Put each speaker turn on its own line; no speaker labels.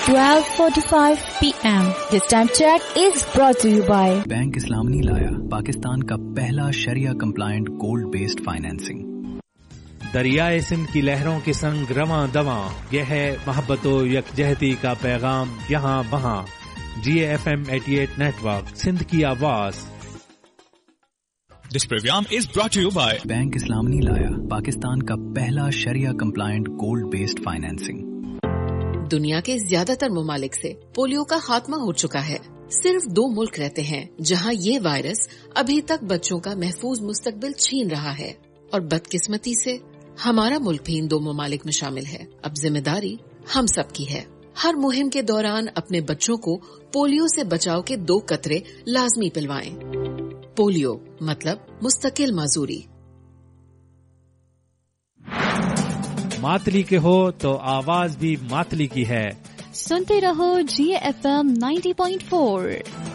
12:45 p.m. This time check is brought to you by
bank इस्लाम नहीं लाया, पाकिस्तान का पहला शरिया compliant gold based financing.
दरियाए Sindh की लहरों के संग रवां दवां, यह है मोहब्बत व यकजहती का पैगाम यहाँ वहाँ। GFM 88 नेटवर्क, सिंध की आवाज।
This program is brought to you by
bank इस्लाम नहीं लाया, पाकिस्तान का पहला शरिया कंप्लायंट गोल्ड बेस्ड फाइनेंसिंग।
दुनिया के ज्यादातर ममालिक से पोलियो का खात्मा हो चुका है। सिर्फ 2 मुल्क रहते हैं जहां ये वायरस अभी तक बच्चों का महफूज मुस्तकबिल छीन रहा है, और बदकिस्मती से हमारा मुल्क भी इन 2 ममालिक में शामिल है। अब जिम्मेदारी हम सब की है। हर मुहिम के दौरान अपने बच्चों को पोलियो से बचाव के 2 कतरे लाजमी पिलवाएं। पोलियो मतलब मुस्तकिल माजूरी।
मातली के हो तो आवाज भी मातली की है।
सुनते रहो GFM 90.4।